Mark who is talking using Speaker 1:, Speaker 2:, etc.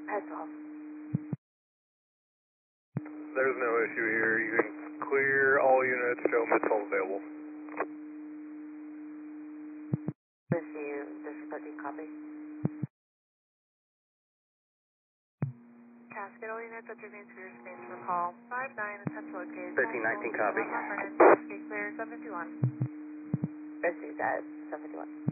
Speaker 1: Head 12.
Speaker 2: There's no issue here. You can clear all units, show mid-12 available.
Speaker 1: Receive, District 13, copy. Cascade all units at 13 Spears Space for call 59 attempt to locate
Speaker 3: 1319 copy.
Speaker 1: Cascade clear 721.
Speaker 4: Received at 721.